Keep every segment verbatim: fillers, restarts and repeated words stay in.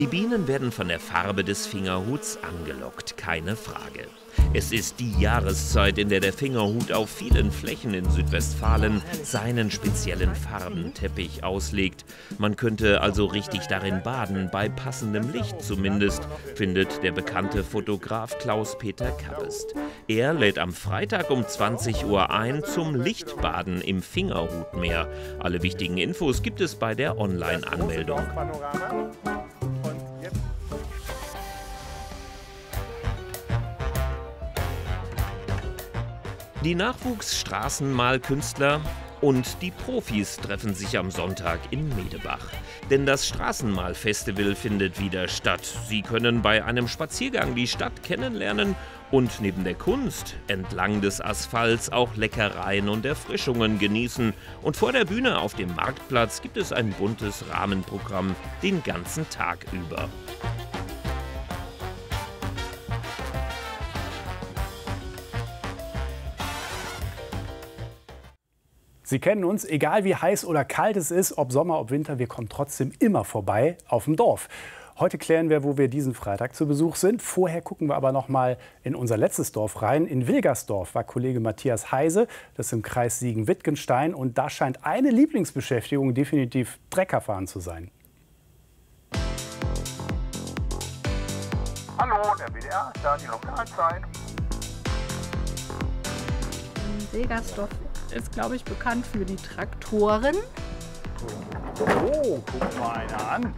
Die Bienen werden von der Farbe des Fingerhuts angelockt, keine Frage. Es ist die Jahreszeit, in der der Fingerhut auf vielen Flächen in Südwestfalen seinen speziellen Farbenteppich auslegt. Man könnte also richtig darin baden, bei passendem Licht zumindest, findet der bekannte Fotograf Klaus-Peter Kappest. Er lädt am Freitag um zwanzig Uhr ein zum Lichtbaden im Fingerhutmeer. Alle wichtigen Infos gibt es bei der Online-Anmeldung. Die Nachwuchsstraßenmalkünstler und die Profis treffen sich am Sonntag in Medebach. Denn das Straßenmalfestival findet wieder statt. Sie können bei einem Spaziergang die Stadt kennenlernen und neben der Kunst entlang des Asphalts auch Leckereien und Erfrischungen genießen. Und vor der Bühne auf dem Marktplatz gibt es ein buntes Rahmenprogramm den ganzen Tag über. Sie kennen uns, egal wie heiß oder kalt es ist, ob Sommer, ob Winter, wir kommen trotzdem immer vorbei auf dem Dorf. Heute klären wir, wo wir diesen Freitag zu Besuch sind. Vorher gucken wir aber noch mal in unser letztes Dorf rein. In Wilgersdorf war Kollege Matthias Heise, das ist im Kreis Siegen-Wittgenstein. Und da scheint eine Lieblingsbeschäftigung definitiv Treckerfahren zu sein. Hallo, der B D R, da die Lokalzeit. Wilgersdorf ist, glaube ich, bekannt für die Traktoren. Oh, guck mal einer an.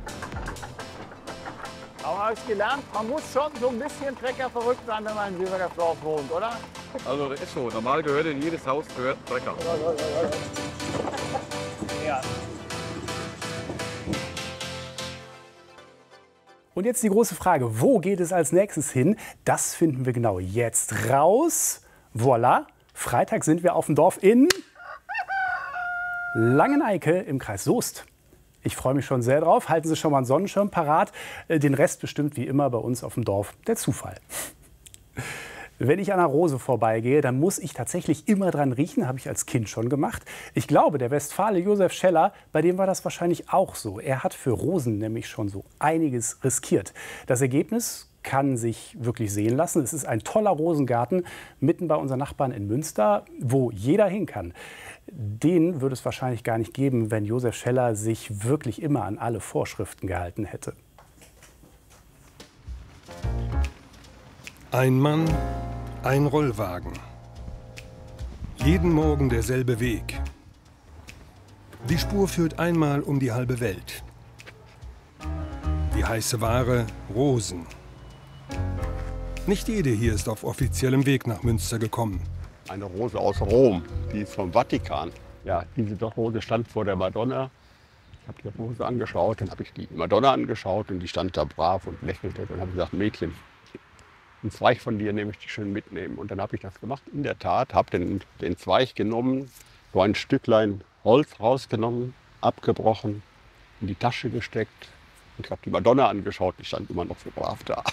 Aber habe ich gelernt, man muss schon so ein bisschen Trecker verrückt sein, wenn man in Wilgersdorf wohnt, oder? Also das ist so, normal gehört in jedes Haus gehört ein Trecker. Ja. Und jetzt die große Frage, wo geht es als nächstes hin? Das finden wir genau jetzt raus. Voilà. Freitag sind wir auf dem Dorf in Langeneike im Kreis Soest. Ich freue mich schon sehr drauf. Halten Sie schon mal einen Sonnenschirm parat. Den Rest bestimmt wie immer bei uns auf dem Dorf der Zufall. Wenn ich an einer Rose vorbeigehe, dann muss ich tatsächlich immer dran riechen. Habe ich als Kind schon gemacht. Ich glaube, der Westfale Josef Scheller, bei dem war das wahrscheinlich auch so. Er hat für Rosen nämlich schon so einiges riskiert. Das Ergebnis kann sich wirklich sehen lassen. Es ist ein toller Rosengarten mitten bei unseren Nachbarn in Münster, wo jeder hin kann. Den würde es wahrscheinlich gar nicht geben, wenn Josef Scheller sich wirklich immer an alle Vorschriften gehalten hätte. Ein Mann, ein Rollwagen. Jeden Morgen derselbe Weg. Die Spur führt einmal um die halbe Welt. Die heiße Ware Rosen. Nicht jede hier ist auf offiziellem Weg nach Münster gekommen. Eine Rose aus Rom, die ist vom Vatikan. Ja, diese Rose stand vor der Madonna. Ich habe die Rose angeschaut, dann habe ich die Madonna angeschaut und die stand da brav und lächelte. Dann habe ich gesagt, Mädchen, einen Zweig von dir nehme ich dich schön mitnehmen. Und dann habe ich das gemacht. In der Tat, habe den, den Zweig genommen, so ein Stücklein Holz rausgenommen, abgebrochen, in die Tasche gesteckt. Und ich habe die Madonna angeschaut, die stand immer noch so brav da.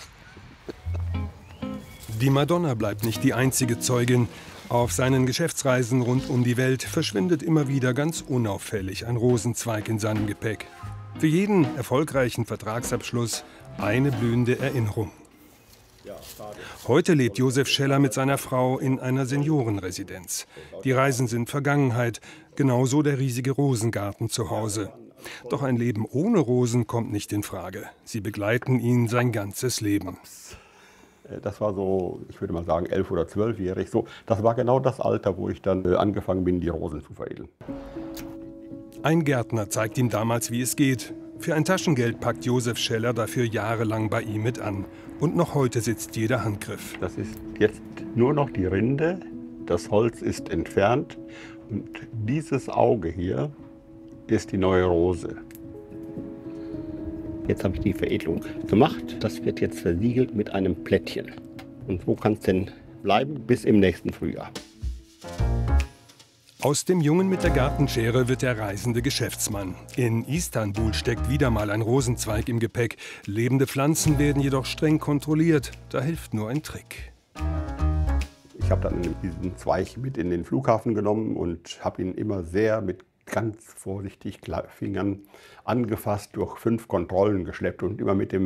Die Madonna bleibt nicht die einzige Zeugin. Auf seinen Geschäftsreisen rund um die Welt verschwindet immer wieder ganz unauffällig ein Rosenzweig in seinem Gepäck. Für jeden erfolgreichen Vertragsabschluss eine blühende Erinnerung. Heute lebt Josef Scheller mit seiner Frau in einer Seniorenresidenz. Die Reisen sind Vergangenheit, genauso der riesige Rosengarten zu Hause. Doch ein Leben ohne Rosen kommt nicht in Frage. Sie begleiten ihn sein ganzes Leben. Das war so, ich würde mal sagen, elf- oder zwölfjährig. So, das war genau das Alter, wo ich dann angefangen bin, die Rosen zu veredeln. Ein Gärtner zeigt ihm damals, wie es geht. Für ein Taschengeld packt Josef Scheller dafür jahrelang bei ihm mit an. Und noch heute sitzt jeder Handgriff. Das ist jetzt nur noch die Rinde. Das Holz ist entfernt. Und dieses Auge hier ist die neue Rose. Jetzt habe ich die Veredelung gemacht. Das wird jetzt versiegelt mit einem Plättchen. Und so kann es denn bleiben bis im nächsten Frühjahr. Aus dem Jungen mit der Gartenschere wird der reisende Geschäftsmann. In Istanbul steckt wieder mal ein Rosenzweig im Gepäck. Lebende Pflanzen werden jedoch streng kontrolliert. Da hilft nur ein Trick. Ich habe dann diesen Zweig mit in den Flughafen genommen und habe ihn immer sehr mit ganz vorsichtig Fingern angefasst, durch fünf Kontrollen geschleppt und immer mit dem